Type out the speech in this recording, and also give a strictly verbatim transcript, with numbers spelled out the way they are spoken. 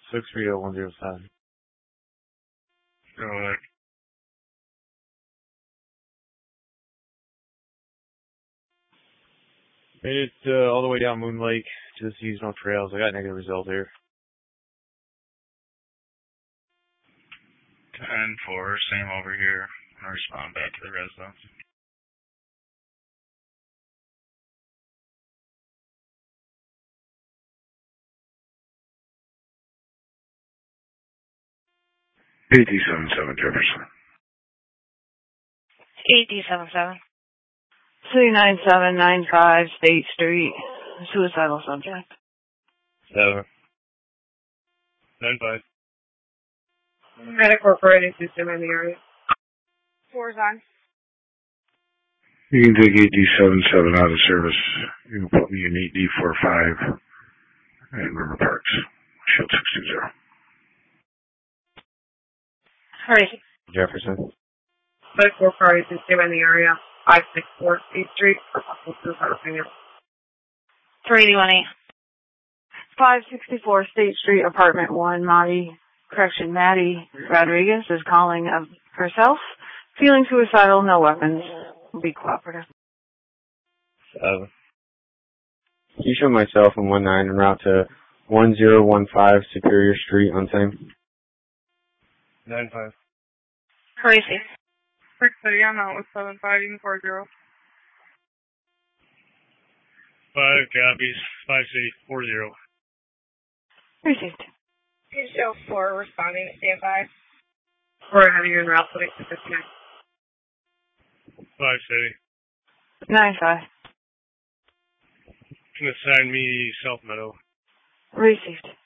six three zero one zero seven. Alright. Made it uh, all the way down Moon Lake to the seasonal trails. I got a negative result here. ten four, same over here. I'll respond back to the residents. A D seven seven Jefferson. A D seven seven. three nine seven nine five State Street. Suicidal subject. Seven. Nine five. Medical operating system in the area. Four's on. You can take A D seven seven out of service. You can put me in eight D four five and River Parks. Shield six two zero. Hurry. Jefferson. Medical operating system in the area. five six four State Street. three eight one eight. five sixty-four State Street, Apartment one, Maddie, correction, Maddie Rodriguez is calling of herself. Feeling suicidal, no weapons. Will be cooperative. Seven. Keisha myself in one nine en route to one zero one five Superior Street on same. nine five. Hurry, safe. six thirty, I'm out with seven five, even four zero. five copies. five city. four zero. Received. Show four responding, stand by. We're having you in route to fifty-nine. five city. nine five. Can assign me South Meadow. Received.